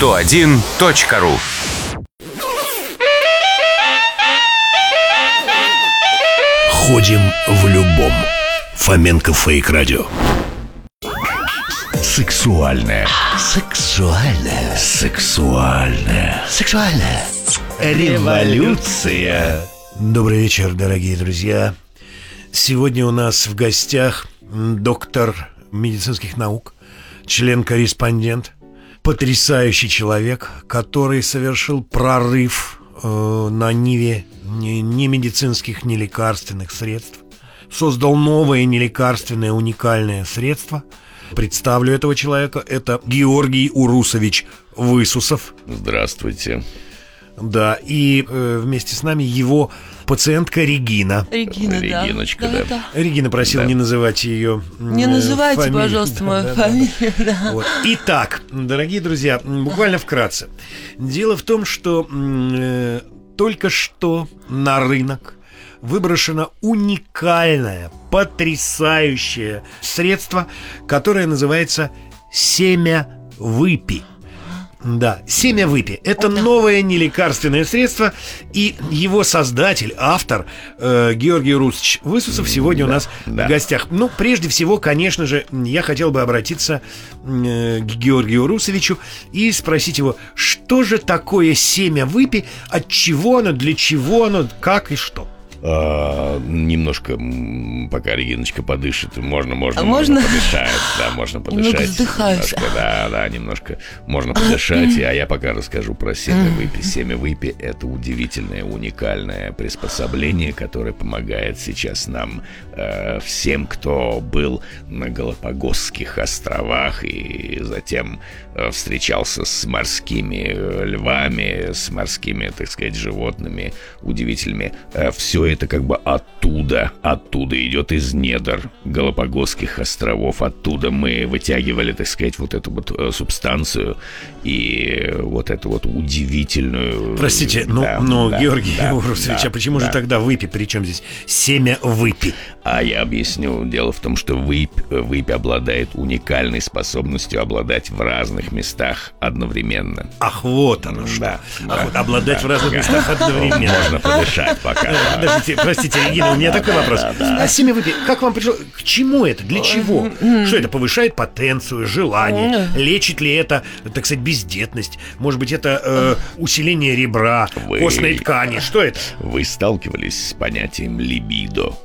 radio101.ru. Ходим в любом. Фоменко Фейк Радио. Сексуальная. Сексуальная. Сексуальная. Сексуальная. Революция. Добрый вечер, дорогие друзья. Сегодня у нас в гостях доктор медицинских наук, член-корреспондент, потрясающий человек, который совершил прорыв на ниве ни медицинских, ни лекарственных средств. Создал новое нелекарственное уникальное средство. Представлю этого человека. Это Георгий Урусович Высусов. Здравствуйте. Да, и вместе с нами его пациентка Регина. Региночка, да. Регина просила не называть ее не называйте, фамилию. пожалуйста, мою фамилию. Да. Вот. Итак, дорогие друзья, буквально вкратце. Дело в том, что только что на рынок выброшено уникальное, потрясающее средство, которое называется семя выпи. Да, семя выпи. Это новое нелекарственное средство, и его создатель, автор Георгий Урусович Высусов сегодня у нас в гостях. Ну, прежде всего, конечно же, я хотел бы обратиться к Георгию Урусовичу и спросить его, что же такое семя выпи, от чего оно, для чего оно, как и что? Немножко, пока Региночка подышит, можно подышать. Да, можно подышать. Немного вздыхаюсь. Немножко можно подышать. А я пока расскажу про семя выпи. Семя выпи — это удивительное, уникальное приспособление, которое помогает сейчас нам, всем, кто был на Галапагосских островах и затем встречался с морскими львами, с морскими, так сказать, животными удивительными. Все это как бы оттуда идет из недр Галапагосских островов. Оттуда мы вытягивали, так сказать, вот эту вот субстанцию и вот эту вот удивительную... Простите, Георгий Урусович, а почему же тогда выпи? Причем здесь семя выпи? А я объясню. Дело в том, что выпи обладает уникальной способностью обладать в разных местах одновременно. Ах, вот оно что. Обладать в разных местах одновременно. Можно подышать пока. Простите, Регина, у меня такой вопрос. А семя выпи, как вам пришло? К чему это? Для чего? Что это? Повышает потенцию, желание? Лечит ли это, так сказать, бездетность? Может быть, это усиление ребра, костной ткани? Что это? Вы сталкивались с понятием либидо?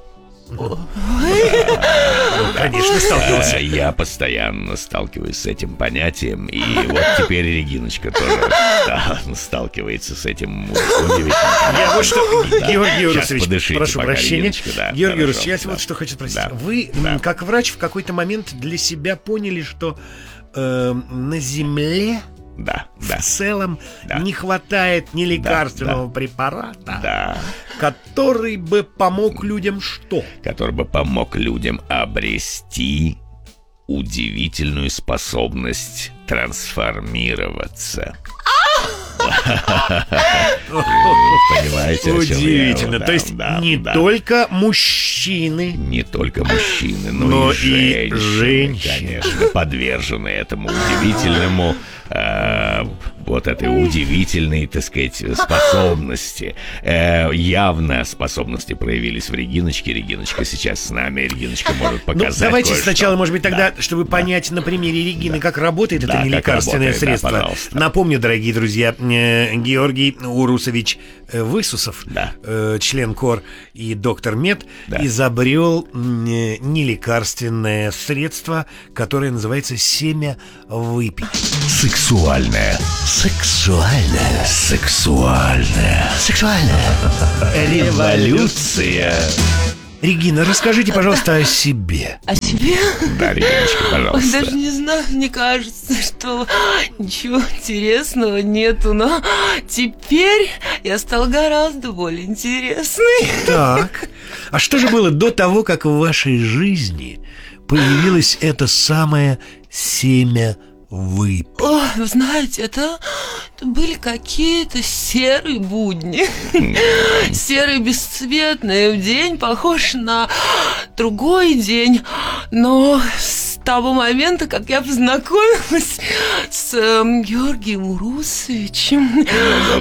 Конечно, сталкивался. Я постоянно сталкиваюсь с этим понятием. И вот теперь Региночка тоже сталкивается с этим удивительным. Я вот что, Георгий Урусович, прошу пока, прощения. Георгий Урусович, я вот что хочу спросить. Вы, как врач, в какой-то момент для себя поняли, что на Земле в целом не хватает ни лекарственного препарата, который бы помог людям что? Который бы помог людям обрести удивительную способность трансформироваться. Понимаете, удивительно. То есть не только мужчины, но и женщины, конечно, подвержены этому удивительному вот этой удивительной, так сказать, способности. Явно способности проявились в Региночке. Региночка сейчас с нами. Региночка может показать. Давайте сначала, может быть, тогда, чтобы понять на примере Регины, как работает это нелекарственное средство. Напомню, дорогие друзья, Георгий Урусович Высусов, член КОР и доктор мед, изобрел нелекарственное средство, которое называется семя выпи. Сексуальная. Революция. Регина, расскажите, пожалуйста, о себе. О себе? Да, Региночка, пожалуйста. Даже не знаю, мне кажется, что ничего интересного нету, но теперь я стала гораздо более интересной. Так, а что же было до того, как в вашей жизни появилось это самое семя выпи? О, вы знаете, это были какие-то серые будни. Серый, бесцветный день, похож на другой день, но с того момента, как я познакомилась с Георгием Урусовичем.